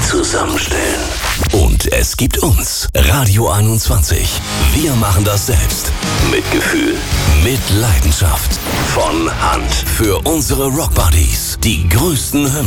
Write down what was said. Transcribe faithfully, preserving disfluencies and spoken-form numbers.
zusammenstellen. Und es gibt uns, Radio einundzwanzig. Wir machen das selbst. Mit Gefühl, mit Leidenschaft. Von Hand. Für unsere Rockbuddies. Die größten Hymnen.